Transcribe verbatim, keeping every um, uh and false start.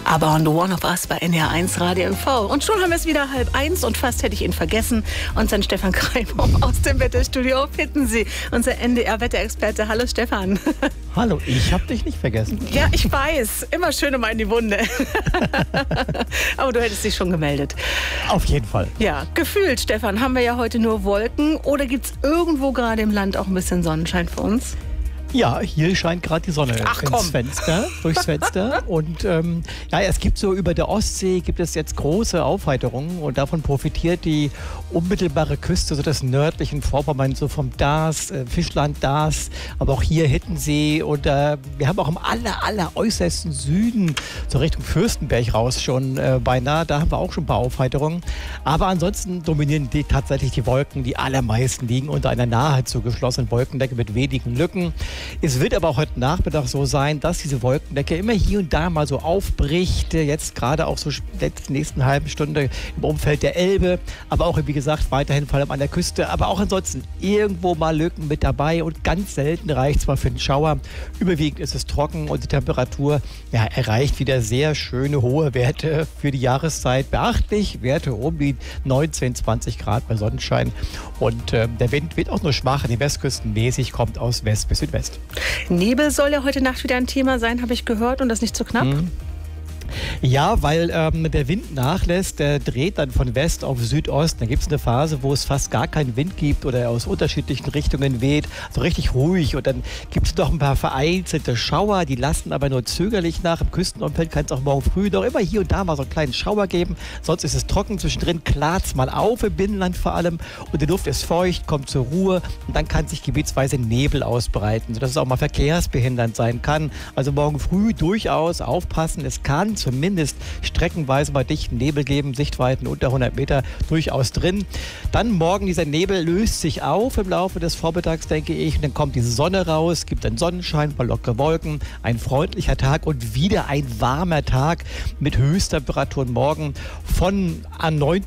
Aber on the One of Us bei N R eins Radio M V. Und schon haben wir es wieder halb eins und fast hätte ich ihn vergessen. Unseren Stefan Kreimbaum aus dem Wetterstudio bitten Sie. Unser N D R-Wetterexperte. Hallo Stefan. Hallo, ich habe dich nicht vergessen. Ja, ich weiß. Immer schön immer in die Wunde. Aber du hättest dich schon gemeldet. Auf jeden Fall. Ja, gefühlt, Stefan, haben wir ja heute nur Wolken. Oder gibt es irgendwo gerade im Land auch ein bisschen Sonnenschein für uns? Ja, hier scheint gerade die Sonne Ach, ins komm. Fenster, durchs Fenster. Und ähm, ja, es gibt so über der Ostsee gibt es jetzt große Aufheiterungen und davon profitiert die unmittelbare Küste, so des nördlichen Vorpommerns, so vom Darß, äh, Fischland, Darß, aber auch hier Hittensee und äh, wir haben auch im aller, aller äußersten Süden, so Richtung Fürstenberg raus schon äh, beinahe, da haben wir auch schon ein paar Aufheiterungen. Aber ansonsten dominieren die, tatsächlich die Wolken, die allermeisten liegen unter einer nahezu geschlossenen Wolkendecke mit wenigen Lücken. Es wird aber auch heute Nachmittag so sein, dass diese Wolkendecke immer hier und da mal so aufbricht. Jetzt gerade auch so in der nächsten halben Stunde im Umfeld der Elbe. Aber auch, wie gesagt, weiterhin vor allem an der Küste. Aber auch ansonsten irgendwo mal Lücken mit dabei. Und ganz selten reicht es mal für einen Schauer. Überwiegend ist es trocken und die Temperatur ja, erreicht wieder sehr schöne hohe Werte für die Jahreszeit. Beachtlich Werte um die neunzehn, zwanzig Grad bei Sonnenschein. Und äh, der Wind wird auch nur schwach. Die Westküsten mäßig kommt aus West bis Südwest. Nebel soll ja heute Nacht wieder ein Thema sein, habe ich gehört, und das nicht zu knapp? Mhm. Ja, weil ähm, der Wind nachlässt, der dreht dann von West auf Südost. Dann gibt es eine Phase, wo es fast gar keinen Wind gibt oder er aus unterschiedlichen Richtungen weht. So richtig ruhig. Und dann gibt es noch ein paar vereinzelte Schauer, die lassen aber nur zögerlich nach. Im Küstenumfeld kann es auch morgen früh noch immer hier und da mal so einen kleinen Schauer geben. Sonst ist es trocken zwischendrin, klart es mal auf im Binnenland vor allem. Und die Luft ist feucht, kommt zur Ruhe. Und dann kann sich gebietsweise Nebel ausbreiten, sodass es auch mal verkehrsbehindernd sein kann. Also morgen früh durchaus aufpassen. Es kann zumindest streckenweise bei dichten Nebel geben, Sichtweiten unter hundert Meter durchaus drin. Dann morgen dieser Nebel löst sich auf im Laufe des Vormittags, denke ich. Und dann kommt die Sonne raus, gibt einen Sonnenschein, paar lockere Wolken, ein freundlicher Tag und wieder ein warmer Tag mit Höchsttemperaturen morgen von an neunzehn